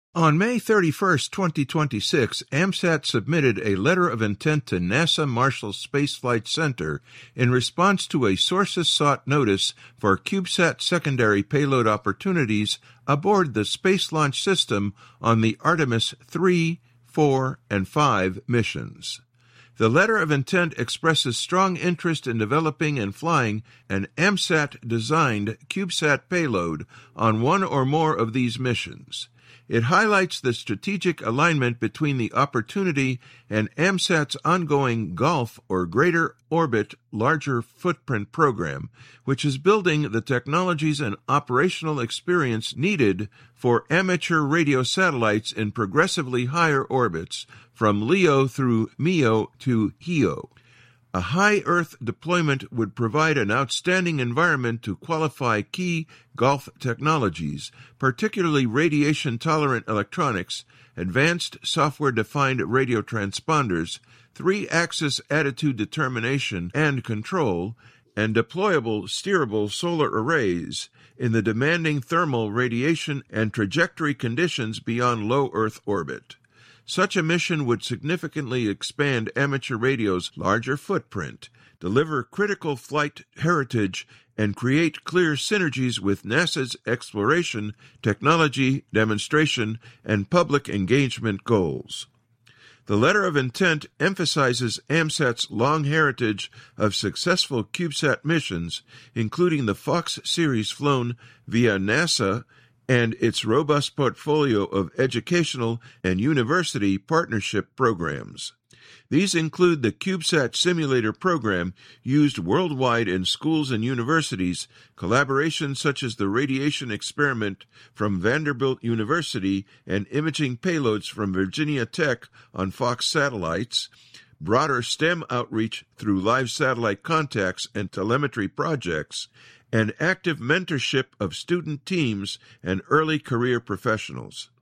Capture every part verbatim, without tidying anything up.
On May thirty-first, twenty twenty-six, AMSAT submitted a letter of intent to NASA Marshall Space Flight Center in response to a sources-sought notice for CubeSat secondary payload opportunities aboard the Space Launch System on the Artemis three, four, and five missions. The letter of intent expresses strong interest in developing and flying an AMSAT-designed CubeSat payload on one or more of these missions. It highlights the strategic alignment between the opportunity and AMSAT's ongoing GOLF, or Greater Orbit Larger Footprint program, which is building the technologies and operational experience needed for amateur radio satellites in progressively higher orbits, from LEO through MEO to HEO. A high Earth deployment would provide an outstanding environment to qualify key GOLF technologies, particularly radiation-tolerant electronics, advanced software-defined radio transponders, three-axis attitude determination and control, and deployable steerable solar arrays in the demanding thermal, radiation, and trajectory conditions beyond low Earth orbit. Such a mission would significantly expand amateur radio's larger footprint, deliver critical flight heritage, and create clear synergies with NASA's exploration, technology, demonstration, and public engagement goals. The letter of intent emphasizes AMSAT's long heritage of successful CubeSat missions, including the Fox series flown via NASA, and its robust portfolio of educational and university partnership programs. These include the CubeSat Simulator program used worldwide in schools and universities, collaborations such as the Radiation Experiment from Vanderbilt University and imaging payloads from Virginia Tech on Fox satellites, broader STEM outreach through live satellite contacts and telemetry projects, and active mentorship of student teams and early career professionals.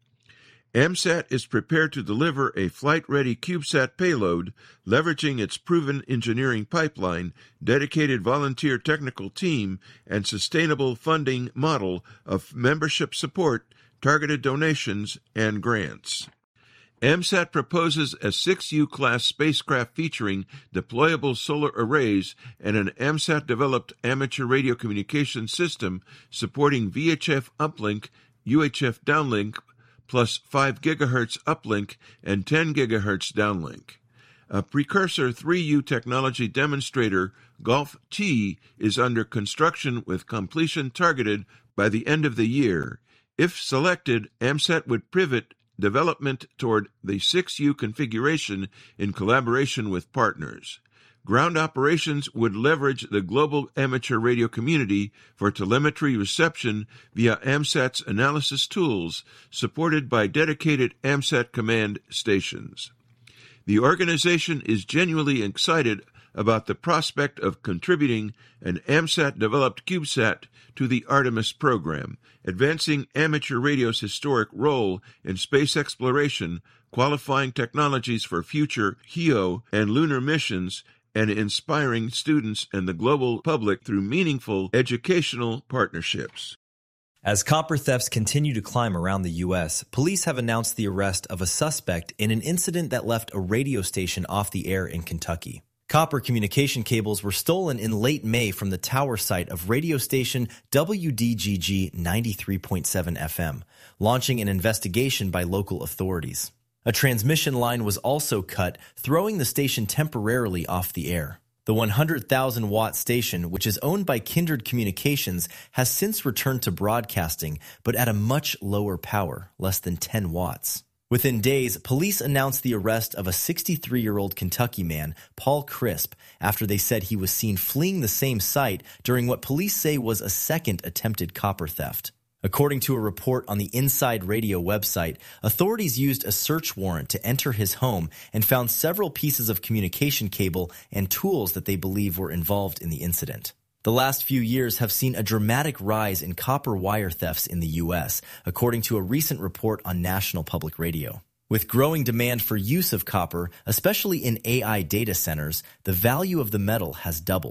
AMSAT is prepared to deliver a flight-ready CubeSat payload, leveraging its proven engineering pipeline, dedicated volunteer technical team, and sustainable funding model of membership support, targeted donations, and grants. AMSAT proposes a six U class spacecraft featuring deployable solar arrays and an AMSAT-developed amateur radio communication system supporting V H F uplink, U H F downlink, plus five gigahertz uplink and ten gigahertz downlink. A precursor three U technology demonstrator, GOLF-T, is under construction with completion targeted by the end of the year. If selected, AMSAT would pivot development toward the six U configuration in collaboration with partners. Ground operations would leverage the global amateur radio community for telemetry reception via AMSAT's analysis tools, supported by dedicated AMSAT command stations. The organization is genuinely excited about the prospect of contributing an AMSAT-developed CubeSat to the Artemis program, advancing amateur radio's historic role in space exploration, qualifying technologies for future HEO and lunar missions, and inspiring students and the global public through meaningful educational partnerships. As copper thefts continue to climb around the U S, police have announced the arrest of a suspect in an incident that left a radio station off the air in Kentucky. Copper communication cables were stolen in late May from the tower site of radio station W D G G ninety-three point seven F M, launching an investigation by local authorities. A transmission line was also cut, throwing the station temporarily off the air. The one hundred thousand watt station, which is owned by Kindred Communications, has since returned to broadcasting, but at a much lower power, less than ten watts. Within days, police announced the arrest of a sixty-three-year-old Kentucky man, Paul Crisp, after they said he was seen fleeing the same site during what police say was a second attempted copper theft. According to a report on the Inside Radio website, authorities used a search warrant to enter his home and found several pieces of communication cable and tools that they believe were involved in the incident. The last few years have seen a dramatic rise in copper wire thefts in the U S, according to a recent report on National Public Radio. With growing demand for use of copper, especially in A I data centers, the value of the metal has doubled.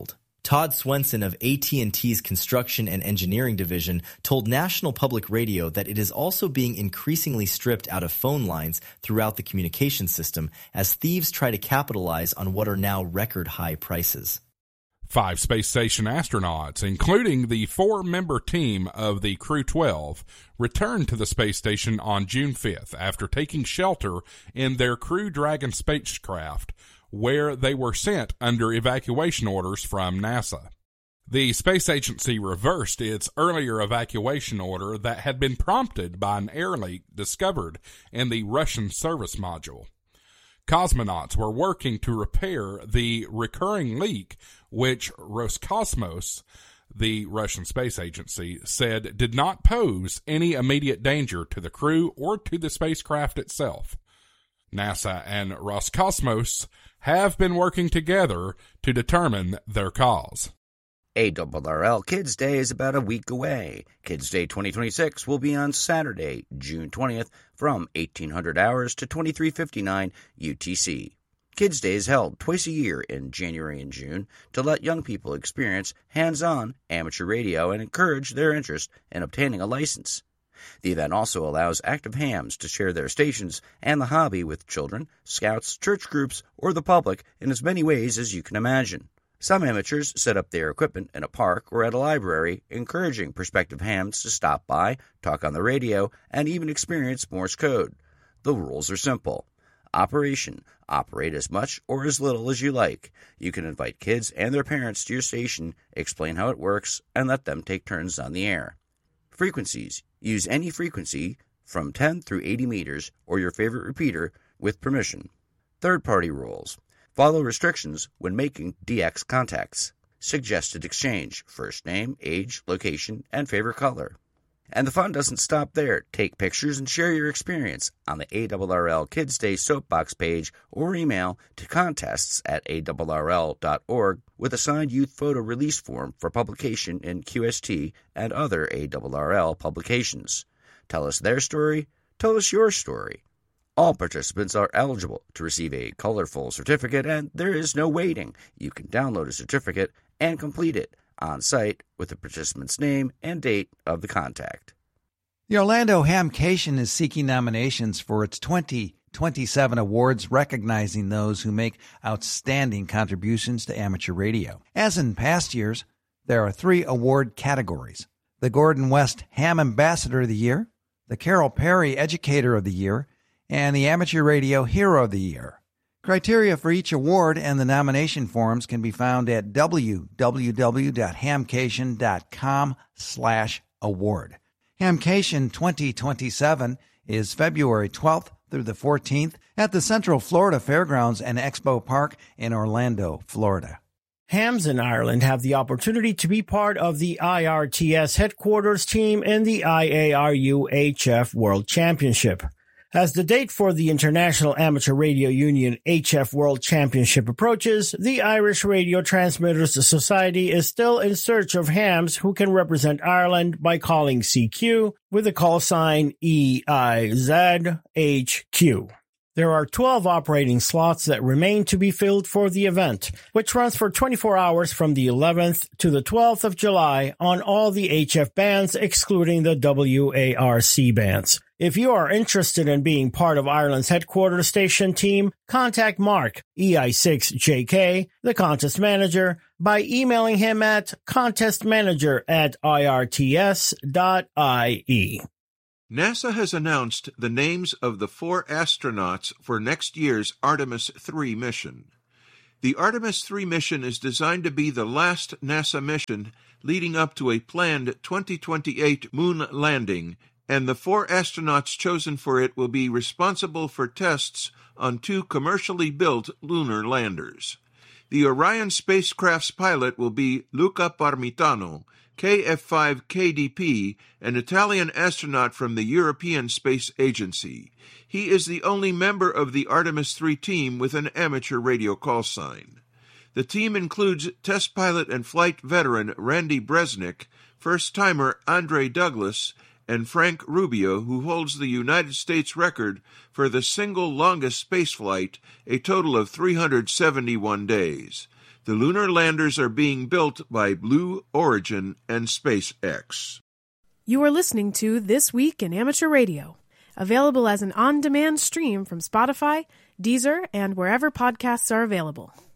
Todd Swenson of A T and T's Construction and Engineering Division told National Public Radio that it is also being increasingly stripped out of phone lines throughout the communication system as thieves try to capitalize on what are now record-high prices. Five space station astronauts, including the four-member team of the Crew twelve, returned to the space station on June fifth after taking shelter in their Crew Dragon spacecraft, where they were sent under evacuation orders from NASA. The space agency reversed its earlier evacuation order that had been prompted by an air leak discovered in the Russian service module. Cosmonauts were working to repair the recurring leak, which Roscosmos, the Russian space agency, said did not pose any immediate danger to the crew or to the spacecraft itself. NASA and Roscosmos have been working together to determine their cause. A R R L Kids Day is about a week away. Kids Day twenty twenty-six will be on Saturday, June twentieth, from eighteen hundred hours to twenty-three fifty-nine U T C. Kids Day is held twice a year in January and June to let young people experience hands-on amateur radio and encourage their interest in obtaining a license. The event also allows active hams to share their stations and the hobby with children, scouts, church groups, or the public in as many ways as you can imagine. Some amateurs set up their equipment in a park or at a library, encouraging prospective hams to stop by, talk on the radio, and even experience Morse code. The rules are simple. Operation: operate as much or as little as you like. You can invite kids and their parents to your station, explain how it works, and let them take turns on the air. Frequencies: use any frequency from ten through eighty meters or your favorite repeater with permission. Third-party rules: follow restrictions when making D X contacts. Suggested exchange: first name, age, location, and favorite color. And the fun doesn't stop there. Take pictures and share your experience on the A R R L Kids Day Soapbox page or email to contests at A R R L dot org with a signed youth photo release form for publication in Q S T and other A R R L publications. Tell us their story. Tell us your story. All participants are eligible to receive a colorful certificate, and there is no waiting. You can download a certificate and complete it on site with the participant's name and date of the contact. The Orlando Hamcation is seeking nominations for its twenty twenty-seven awards recognizing those who make outstanding contributions to amateur radio. As in past years, there are three award categories: the Gordon West Ham Ambassador of the Year, the Carol Perry Educator of the Year, and the Amateur Radio Hero of the Year. Criteria for each award and the nomination forms can be found at w w w dot hamcation dot com slash award. Hamcation twenty twenty-seven is February twelfth through the fourteenth at the Central Florida Fairgrounds and Expo Park in Orlando, Florida. Hams in Ireland have the opportunity to be part of the I R T S headquarters team in the I A R U H F World Championship. As the date for the International Amateur Radio Union H F World Championship approaches, the Irish Radio Transmitters Society is still in search of hams who can represent Ireland by calling C Q with the call sign E I Z H Q. There are twelve operating slots that remain to be filled for the event, which runs for twenty-four hours from the eleventh to the twelfth of July on all the H F bands excluding the W A R C bands. If you are interested in being part of Ireland's headquarters station team, contact Mark, E I six J K, the contest manager, by emailing him at contestmanager at I R T S dot I E. NASA has announced the names of the four astronauts for next year's Artemis three mission. The Artemis three mission is designed to be the last NASA mission leading up to a planned twenty twenty-eight moon landing, and the four astronauts chosen for it will be responsible for tests on two commercially built lunar landers. The Orion spacecraft's pilot will be Luca Parmitano, K F five K D P, an Italian astronaut from the European Space Agency. He is the only member of the Artemis three team with an amateur radio call sign. The team includes test pilot and flight veteran Randy Bresnik, first-timer Andre Douglas, and Frank Rubio, who holds the United States record for the single longest spaceflight, a total of three hundred seventy-one days. The lunar landers are being built by Blue Origin and SpaceX. You are listening to This Week in Amateur Radio, available as an on-demand stream from Spotify, Deezer, and wherever podcasts are available.